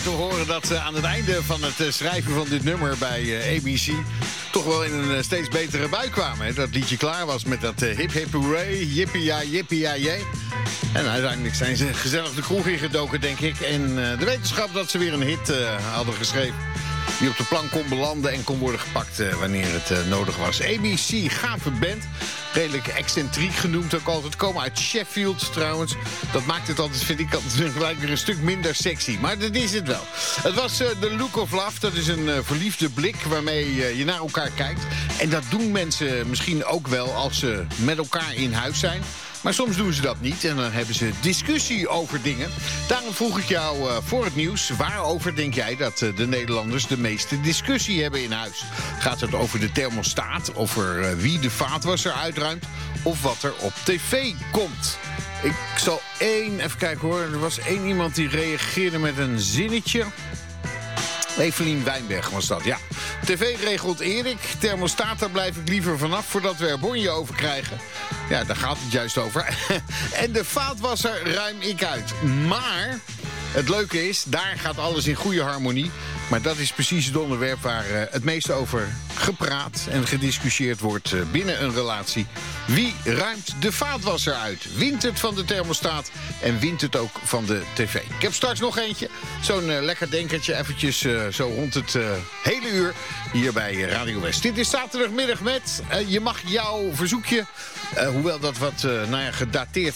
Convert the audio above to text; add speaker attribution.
Speaker 1: te horen dat ze aan het einde van het schrijven van dit nummer bij ABC... toch wel in een steeds betere bui kwamen. Hè? Dat liedje klaar was met dat hip hip hooray, yippie ja jee. En uiteindelijk zijn ze gezellig de kroeg ingedoken, denk ik. En de wetenschap dat ze weer een hit hadden geschreven... die op de plank kon belanden en kon worden gepakt wanneer het nodig was. ABC, gave band. Redelijk excentriek genoemd ook altijd. Komen uit Sheffield trouwens. Dat maakt het altijd, vind ik, altijd gelijk weer een stuk minder sexy. Maar dat is het wel. Het was The Look of Love. Dat is een verliefde blik waarmee je naar elkaar kijkt. En dat doen mensen misschien ook wel als ze met elkaar in huis zijn. Maar soms doen ze dat niet en dan hebben ze discussie over dingen. Daarom vroeg ik jou voor het nieuws... waarover denk jij dat de Nederlanders de meeste discussie hebben in huis? Gaat het over de thermostaat, over wie de vaatwasser uitruimt... of wat er op tv komt? Ik zal even kijken hoor. Er was één iemand die reageerde met een zinnetje... Evelien Wijnberg was dat, ja. TV regelt Erik, thermostaat, daar blijf ik liever vanaf... voordat we er bonje over krijgen. Ja, daar gaat het juist over. En de vaatwasser ruim ik uit. Maar het leuke is, daar gaat alles in goede harmonie. Maar dat is precies het onderwerp waar het meest over gepraat en gediscussieerd wordt binnen een relatie. Wie ruimt de vaatwasser uit? Wint het van de thermostaat en wint het ook van de tv? Ik heb straks nog eentje. Zo'n lekker denkertje eventjes zo rond het hele uur hier bij Radio West. Dit is zaterdagmiddag met je mag jouw verzoekje, hoewel dat wat gedateerd